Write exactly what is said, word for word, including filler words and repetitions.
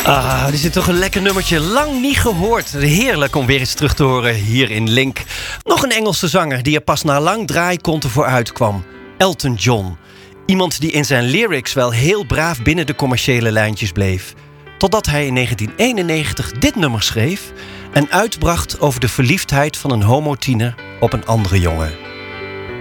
Ah, dit is toch een lekker nummertje. Lang niet gehoord. Heerlijk om weer eens terug te horen hier in Link. Nog een Engelse zanger die er pas na lang draaikonten voor uitkwam. Elton John. Iemand die in zijn lyrics wel heel braaf binnen de commerciële lijntjes bleef. Totdat hij in negentien eenennegentig dit nummer schreef en uitbracht over de verliefdheid van een homotiener op een andere jongen.